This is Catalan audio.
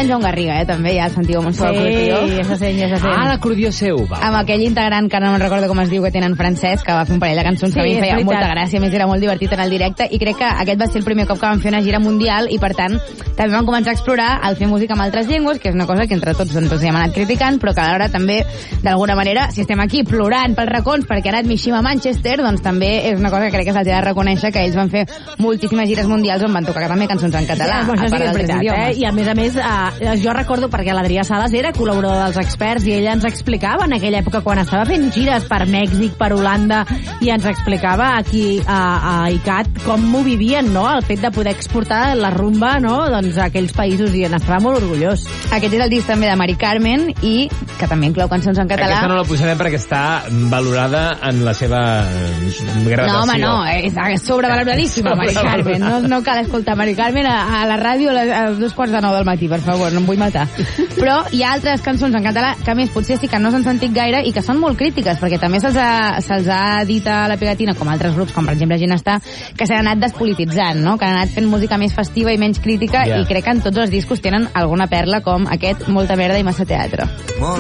en Joan Garriga, també, ja el sentiu amb un sol col·lectiu. Sí, ja se sent. L'acordió seu, va. Amb aquell integrant, que no me'n recordo com es diu, que tenen francès, que va fer un parell de cançons que a mi em feia molta gràcia, a més era molt divertit en el directe, i crec que aquest va ser el primer cop que van fer una gira mundial, i per tant també van començar a explorar el fer música amb altres llengües, que és una cosa que entre tots ja hem anat criticant, però que alhora també, d'alguna manera, si estem aquí plorant pels racons perquè ha anat Mishima a Manchester, doncs també és una cosa que crec que se'ls ha de reconèixer, que ells van fer moltíssimes gires mundials on van tocar també cançons en català, a part d'altres idiomes. I a més, jo recordo perquè l'Adrià Sales era col·laborador dels Experts i ella ens explicava en aquella època quan estava fent gires per Mèxic, per Holanda, i ens explicava aquí a ICAT com ho vivien, no? El fet de poder exportar la rumba, no? Doncs a aquells països, i n'estava molt orgullós. Aquest és el disc també de Mari Carmen, i que també inclou cançons en català. Aquesta no la posarem perquè està valorada en la seva gradació. No, home, no, és sobrevaloradíssima, Mari Carmen. No cal escoltar Mari Carmen a la ràdio a 2:45 del matí, per favor, no em vull matar. Però hi ha altres cançons en català que, a més, potser sí que no s'han sentit gaire i que són molt crítiques, perquè també se'ls ha dit a la pegatina, com altres grups, com per exemple Ginestà, que s'han anat despolititzant, no? Que han anat fent música més festiva i menys crítica, i crec que en tots els discos tenen alguna perla com aquest, Molta merda i massa teatre.